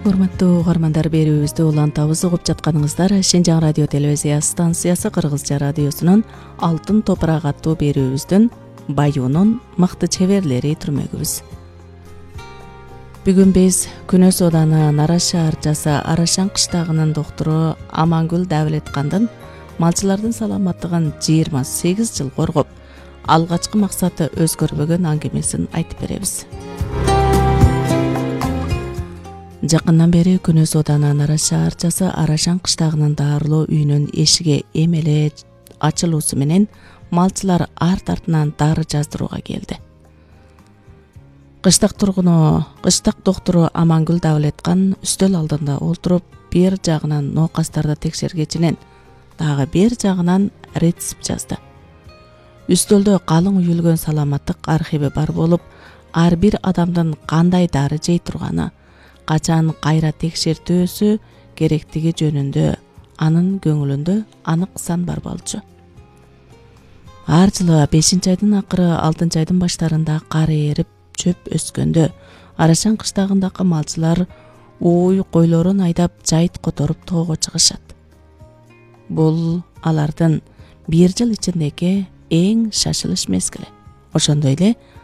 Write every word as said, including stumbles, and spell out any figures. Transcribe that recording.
урматтуу угармандар, берүүбүздү улантабыз. Угуп жатканыңыздар Шинжаң радио телевизия станциясы Кыргызча радиосунун Алтын топурак аттуу берүүбүздүн Баюунун мыкты чеберлери түрмөгүбүз. Бүгүн биз Күнөс Ооданы Нара шаарчасы Арашан кыштагынын доктуру Амангүл Давлеткандын малчылардын саламаттыгын жыйырма сегиз жыл коргоп, алгачкы максаты өзгөрбөгөн аңгемесин айтып беребиз. Жакындан бери Күнөс Ооданы Нара шаарчасы Арашан кыштагынын дарылоо үйүнүн эшиги эмеле ачылуусу менен малчылар арт артынан дары жаздырууга келди. Кыштак тургуну, кыштак доктуру Амангүл Давлеткан үстөл алдында олтуруп, бир жагынан ноокастарды текшергечинен, дагы бир жагынан рецепт жазды. Үстөлдө калың үйүлгөн саламаттык архиви бар болуп, ар бир адамдын кандай дары жей турганы, качан кайра текшертүүсү керектиги жөнүндө анын көңүлүндө анык сан бар болчу. Ар жылы бешинчи айдын акыры алтынчы айдын баштарында кар ээрип, чөп өскөндө Арашан кыштагындагы малчылар ууй койлорун айдап жайыт которуп тоого чыгышат. Бул алардын бир жыл ичиндеги эң шашылыш мезгили. Ошондой эле